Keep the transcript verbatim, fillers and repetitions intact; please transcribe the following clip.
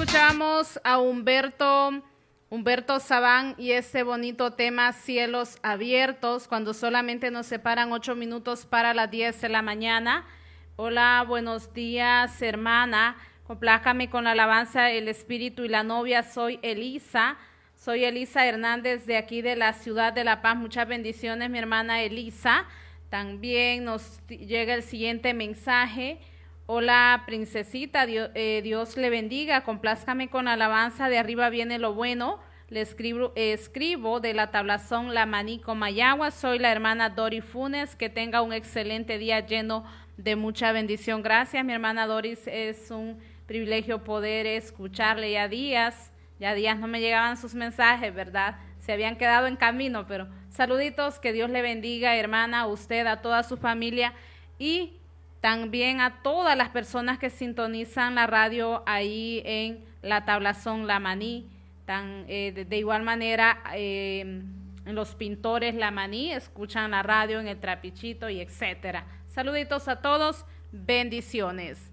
escuchamos a Humberto, Humberto Sabán y ese bonito tema Cielos Abiertos, cuando solamente nos separan ocho minutos para las diez de la mañana. Hola, buenos días, hermana. Complácame con la alabanza El Espíritu y la Novia. Soy Elisa. Soy Elisa Hernández de aquí de la ciudad de La Paz. Muchas bendiciones, mi hermana Elisa. También nos llega el siguiente mensaje. Hola, princesita, Dios, eh, Dios le bendiga, complázcame con alabanza, de arriba viene lo bueno, le escribo, eh, escribo de la tablazón La Maní Comayagua, soy la hermana Dori Funes, que tenga un excelente día lleno de mucha bendición. Gracias, mi hermana Doris, es un privilegio poder escucharle. Ya días, ya días no me llegaban sus mensajes, ¿verdad? Se habían quedado en camino, pero saluditos, que Dios le bendiga, hermana, a usted, a toda su familia y también a todas las personas que sintonizan la radio ahí en la tablazón La Maní. Tan, eh, de, de igual manera, eh, en los pintores La Maní escuchan la radio en el Trapichito y etcétera. Saluditos a todos, bendiciones.